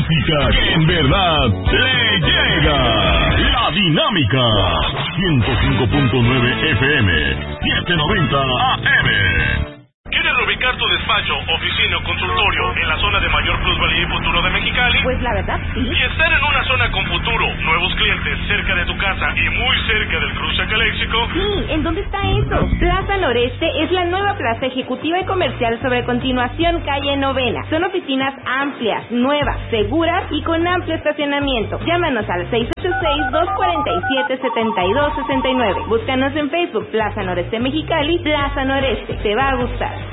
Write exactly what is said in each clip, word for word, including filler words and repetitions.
música que en verdad le llega. La Dinámica. ciento cinco punto nueve F M, setecientos noventa A M. ¿Quieres reubicar tu despacho, oficina o consultorio en la zona de mayor plusvalía y futuro de Mexicali? Pues la verdad, sí. Y estar en una zona con futuro, nuevos clientes cerca de tu casa y muy cerca del cruce Caléxico. Sí, ¿en dónde está eso? Plaza Noreste es la nueva plaza ejecutiva y comercial sobre Continuación Calle Novena. Son oficinas amplias, nuevas, seguras y con amplio estacionamiento. Llámanos al seis ocho seis, dos cuatro siete, siete dos seis nueve. Búscanos en Facebook, Plaza Noreste Mexicali, Plaza Noreste. Te va a gustar.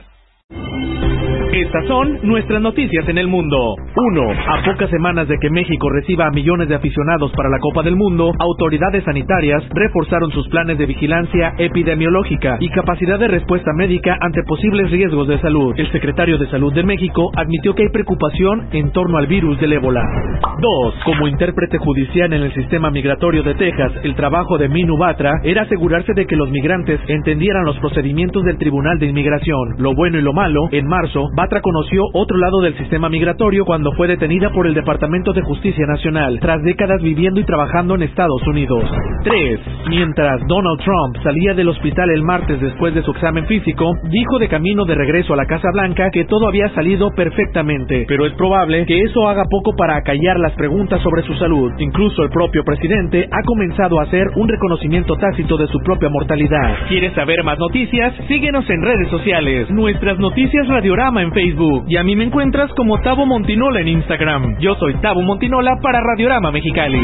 Estas son nuestras noticias en el mundo. uno. A pocas semanas de que México reciba a millones de aficionados para la Copa del Mundo, autoridades sanitarias reforzaron sus planes de vigilancia epidemiológica y capacidad de respuesta médica ante posibles riesgos de salud. El secretario de Salud de México admitió que hay preocupación en torno al virus del ébola. dos. Como intérprete judicial en el sistema migratorio de Texas, el trabajo de Minu Batra era asegurarse de que los migrantes entendieran los procedimientos del Tribunal de Inmigración. Lo bueno y lo malo, en marzo, Batra conoció otro lado del sistema migratorio cuando fue detenida por el Departamento de Justicia Nacional, tras décadas viviendo y trabajando en Estados Unidos. tres. Mientras Donald Trump salía del hospital el martes después de su examen físico, dijo de camino de regreso a la Casa Blanca que todo había salido perfectamente, pero es probable que eso haga poco para acallar las preguntas sobre su salud. Incluso el propio presidente ha comenzado a hacer un reconocimiento tácito de su propia mortalidad. ¿Quieres saber más noticias? Síguenos en redes sociales. Nuestras noticias Radiorama en Facebook. Y a mí me encuentras como Tabo Montinola en Instagram. Yo soy Tabo Montinola para Radiorama Mexicali.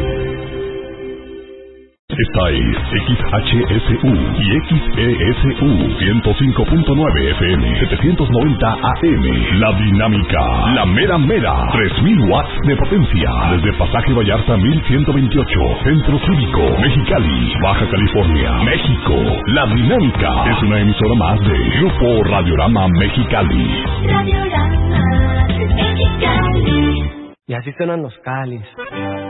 Esta es X H S U y X E S U ciento cinco punto nueve F M, setecientos noventa A M. La Dinámica, la mera mera, tres mil watts de potencia. Desde Pasaje Vallarta mil ciento veintiocho, Centro Cívico, Mexicali, Baja California, México. La Dinámica es una emisora más de Grupo Radiorama Mexicali. Radiorama Mexicali. Y así suenan los cáliz.